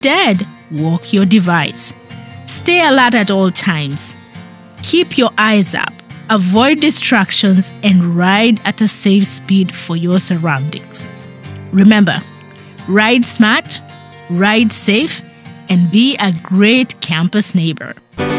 Instead, walk your device. Stay alert at all times. Keep your eyes up. Avoid distractions and ride at a safe speed for your surroundings. Remember, ride smart, ride safe, and be a great campus neighbor.